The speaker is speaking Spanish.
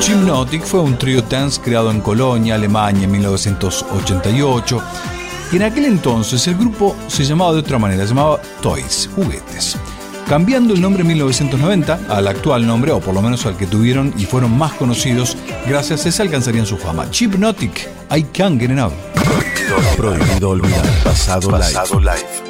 Hypnotic fue un trío dance creado en Colonia, Alemania, en 1988. Y en aquel entonces el grupo se llamaba de otra manera, se llamaba Toys, juguetes. Cambiando el nombre en 1990 al actual nombre, o por lo menos al que tuvieron y fueron más conocidos, gracias a ese alcanzarían su fama. Hypnotic, I Can't Get Enough. Prohibido olvidar. Pasado live.